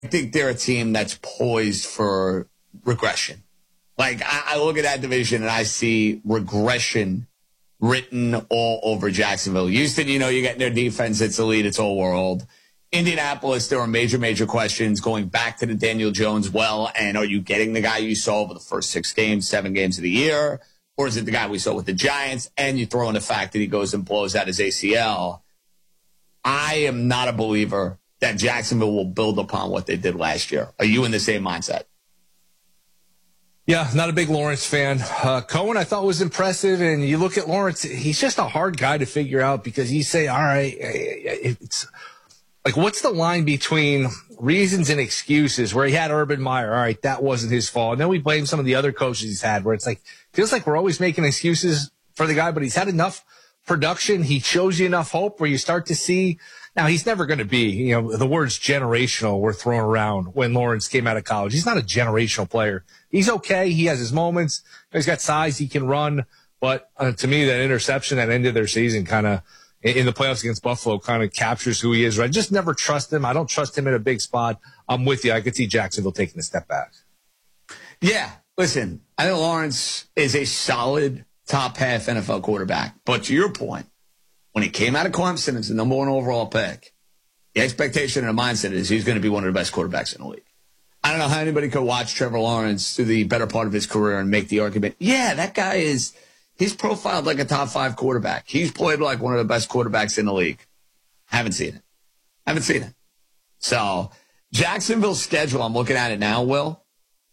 think they're a team that's poised for regression. Like, I look at that division and I see regression written all over Jacksonville. Houston, you get their defense. It's elite. It's all world. Indianapolis, there are major, major questions going back to the Daniel Jones well. And are you getting the guy you saw over the first 7 games of the year? Or is it the guy we saw with the Giants? And you throw in the fact that he goes and blows out his ACL. I am not a believer that Jacksonville will build upon what they did last year. Are you in the same mindset? Yeah, not a big Lawrence fan. Cohen, I thought, was impressive. And you look at Lawrence, he's just a hard guy to figure out because you say, all right, it's like, what's the line between reasons and excuses where he had Urban Meyer? All right, that wasn't his fault. And then we blame some of the other coaches he's had where it's like, feels like we're always making excuses for the guy, but he's had enough production. He shows you enough hope where you start to see. Now, he's never going to be, the words generational were thrown around when Lawrence came out of college. He's not a generational player. He's okay. He has his moments. He's got size. He can run. But to me, that interception that ended their season kind of in the playoffs against Buffalo kind of captures who he is. I just never trust him. I don't trust him in a big spot. I'm with you. I could see Jacksonville taking a step back. Yeah. Listen, I think Lawrence is a solid top half NFL quarterback. But to your point, when he came out of Clemson as the number 1 overall pick, the expectation and the mindset is he's going to be one of the best quarterbacks in the league. I don't know how anybody could watch Trevor Lawrence through the better part of his career and make the argument, yeah, that guy he's profiled like a top 5 quarterback. He's played like one of the best quarterbacks in the league. Haven't seen it. So Jacksonville's schedule, I'm looking at it now, Will.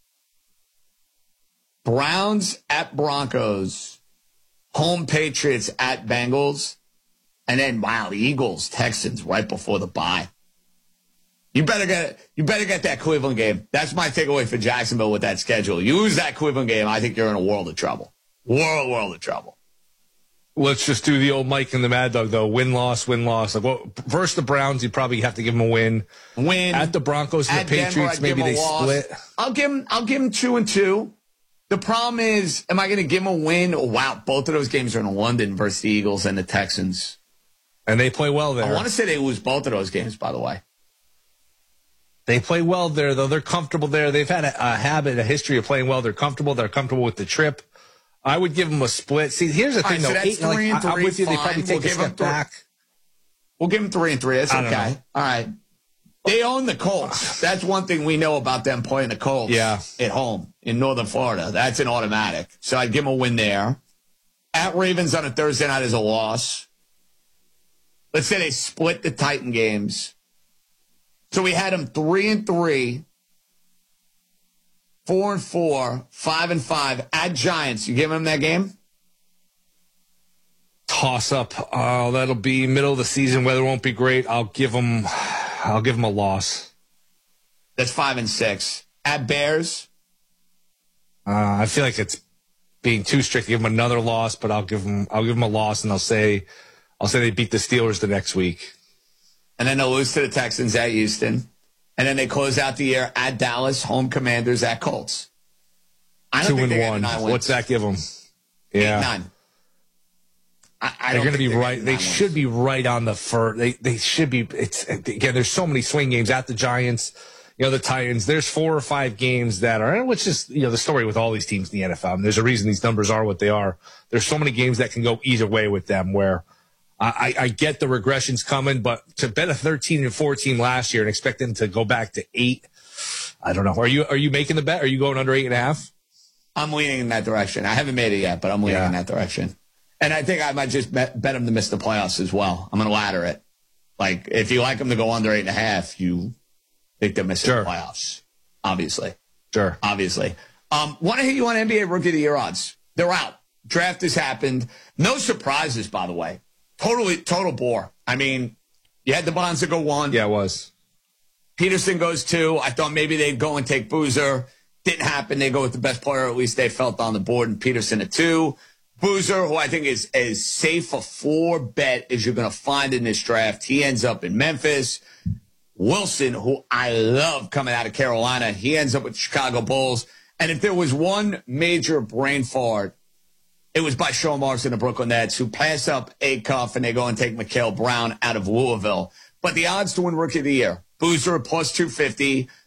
Browns at Broncos, home Patriots at Bengals, and then, wow, the Eagles, Texans right before the bye. You better get that Cleveland game. That's my takeaway for Jacksonville with that schedule. You lose that Cleveland game, I think you're in a world of trouble. World of trouble. Let's just do the old Mike and the Mad Dog, though. Win-loss. Like, versus the Browns, you probably have to give them a win. At the Broncos and the Patriots, maybe they split. I'll give them 2-2. The problem is, am I going to give them a win? Oh, wow, both of those games are in London versus the Eagles and the Texans. And they play well there. I want to say they lose both of those games, by the way. They play well there, though. They're comfortable there. They've had a history of playing well. They're comfortable. They're comfortable with the trip. I would give them a split. See, here's the thing, though. So that's 3 and 3. I'm with you. Fine. They probably take a step back. We'll give them 3 and 3. That's okay. All right. They own the Colts. That's one thing we know about them playing the Colts at home in Northern Florida. That's an automatic. So I'd give them a win there. At Ravens on a Thursday night is a loss. Let's say they split the Titan games. So we had them 3 and 3, 4 and 4, 5 and 5 at Giants. You give them that game? Toss up. That'll be middle of the season. Weather won't be great. I'll give them a loss. That's 5 and 6 at Bears. I feel like it's being too strict to give them another loss, but I'll give them a loss, and I'll say they beat the Steelers the next week. And then they'll lose to the Texans at Houston. And then they close out the year at Dallas, home Commanders at Colts. I don't 2 think and 1. What's that give them? Yeah. 8-9. They're going to be right. They should be right on the first. They should be. Again, there's so many swing games at the Giants, the Titans. There's 4 or 5 games that are, which is, the story with all these teams in the NFL. And there's a reason these numbers are what they are. There's so many games that can go either way with them where I get the regression's coming, but to bet a 13-4 team last year and expect them to go back to 8, I don't know. Are you making the bet? Are you going under 8.5? I'm leaning in that direction. I haven't made it yet, but I'm leaning in that direction. And I think I might just bet them to miss the playoffs as well. I'm going to ladder it. Like, if you like them to go under 8.5, you think they're missing the playoffs. Obviously. Sure. Obviously. Want to hit you on NBA Rookie of the Year odds. They're out. Draft has happened. No surprises, by the way. Total bore. I mean, you had the Bonds go 1. Yeah, it was. Peterson goes 2. I thought maybe they'd go and take Boozer. Didn't happen. They go with the best player, at least they felt, on the board, and Peterson at 2. Boozer, who I think is as safe a 4 bet as you're going to find in this draft. He ends up in Memphis. Wilson, who I love coming out of Carolina, he ends up with the Chicago Bulls. And if there was one major brain fart, it was by Sean Marks and the Brooklyn Nets, who pass up Acuff and they go and take Mikal Brown out of Louisville. But the odds to win Rookie of the Year, Boozer at plus 250.